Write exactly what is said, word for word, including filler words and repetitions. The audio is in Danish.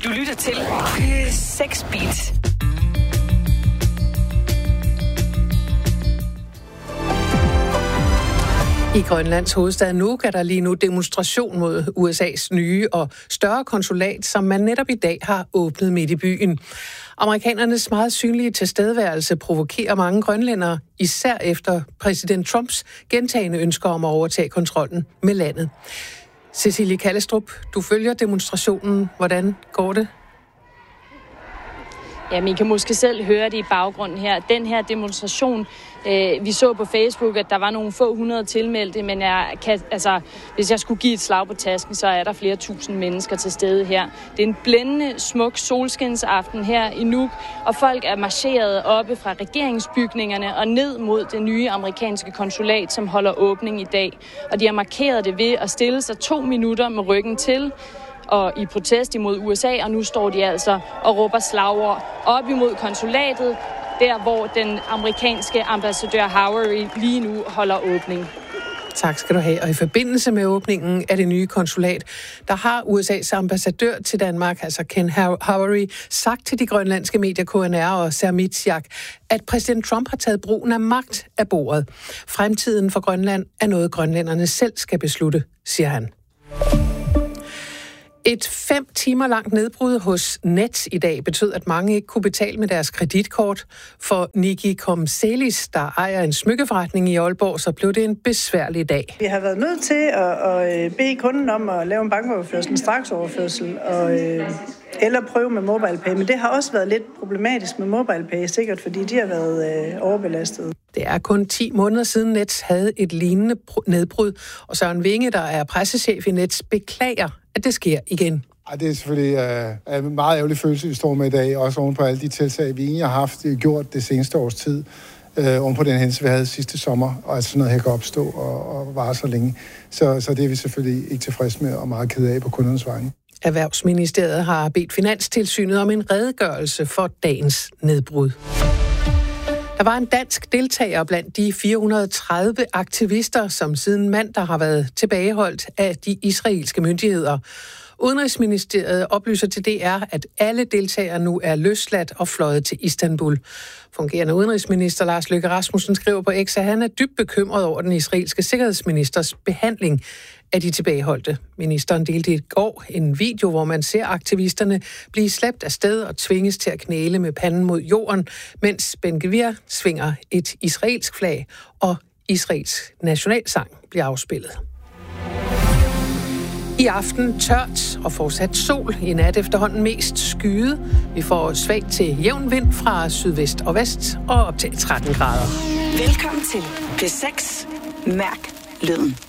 Du lytter til Sex Beat. I Grønlands hovedstad Nuuk er der lige nu demonstration mod U S A's nye og større konsulat, som man netop i dag har åbnet midt i byen. Amerikanernes meget synlige tilstedeværelse provokerer mange grønlændere, især efter præsident Trumps gentagne ønsker om at overtage kontrollen med landet. Cecilie Kallestrup, du følger demonstrationen. Hvordan går det? Ja, man kan måske selv høre det i baggrunden her. Den her demonstration, øh, vi så på Facebook, at der var nogle få hundrede tilmeldte, men jeg kan, altså, hvis jeg skulle give et slag på tasken, så er der flere tusind mennesker til stede her. Det er en blændende, smuk solskinsaften her i Nuuk, og folk er marcheret oppe fra regeringsbygningerne og ned mod det nye amerikanske konsulat, som holder åbning i dag. Og de har markeret det ved at stille sig to minutter med ryggen til, og i protest imod U S A, og nu står de altså og råber slagord op imod konsulatet, der hvor den amerikanske ambassadør Howery lige nu holder åbning. Tak skal du have. Og i forbindelse med åbningen af det nye konsulat, der har U S A's ambassadør til Danmark, altså Ken Howery, sagt til de grønlandske medier K N R og Sermitsiaq, at præsident Trump har taget brugen af magt af bordet. Fremtiden for Grønland er noget, grønlænderne selv skal beslutte, siger han. Et fem timer langt nedbrud hos Nets i dag betød, at mange ikke kunne betale med deres kreditkort. For Niki Komselis, der ejer en smykkeforretning i Aalborg, så blev det en besværlig dag. Vi har været nødt til at, at bede kunden om at lave en bankoverførsel, en straksoverførsel, og, eller prøve med MobilePay. Men det har også været lidt problematisk med MobilePay, sikkert fordi de har været overbelastet. Det er kun ti måneder siden Nets havde et lignende nedbrud, og Søren Vinge, der er pressechef i Nets, beklager, at det sker igen. Ej, det er selvfølgelig uh, en meget ærgerlig følelse, vi står med i dag, også oven på alle de tiltag, vi egentlig har haft gjort det seneste års tid, uh, oven på den hændelse, vi havde sidste sommer, og at sådan noget her kan opstå og, og vare så længe. Så, så det er vi selvfølgelig ikke tilfredse med og meget ked af på kundernes vegne. Erhvervsministeriet har bedt Finanstilsynet om en redegørelse for dagens nedbrud. Der var en dansk deltager blandt de fire hundrede og tredive aktivister, som siden mandag har været tilbageholdt af de israelske myndigheder. Udenrigsministeriet oplyser til D R, at alle deltagere nu er løsladt og fløjet til Istanbul. Fungerende udenrigsminister Lars Løkke Rasmussen skriver på X, at han er dybt bekymret over den israelske sikkerhedsministers behandling af de tilbageholdte. Ministeren delte i går en video, hvor man ser aktivisterne blive slæbt afsted og tvinges til at knæle med panden mod jorden, mens Ben Gvir svinger et israelsk flag, og Israels nationalsang bliver afspillet. I aften tørt og fortsat sol. I nat efterhånden mest skyet. Vi får svagt til jævn vind fra sydvest og vest og op til tretten grader. Velkommen til P seks. Mærk lyden.